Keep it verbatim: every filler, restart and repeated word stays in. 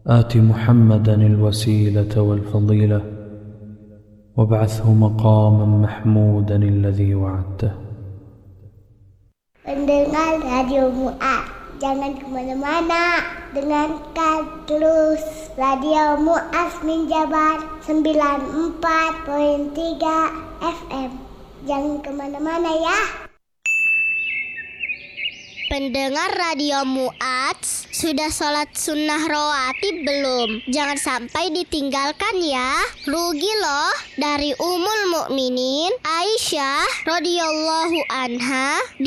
آت محمدا الوسيلة والفضيلة وابعثه مقاما محمودا الذي وعدته. Pendengar Radio Mu'ad, jangan kemana-mana, dengarkan terus Radio Mu'ad Minjabar sembilan puluh empat koma tiga F M. Jangan kemana-mana ya. Pendengar Radio Mu'adz, sudah sholat sunnah rawatib belum? Jangan sampai ditinggalkan ya. Rugi loh. Dari Ummul Mukminin Aisyah radhiyallahu anha.